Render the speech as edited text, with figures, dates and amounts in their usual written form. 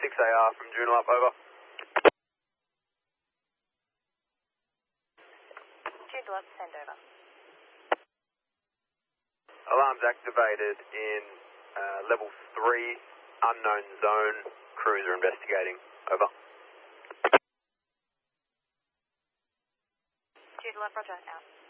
6AR from Joondalup, over. Joondalup, send over. Alarms activated in level 3, unknown zone, crews are investigating, over. Joondalup, roger, out.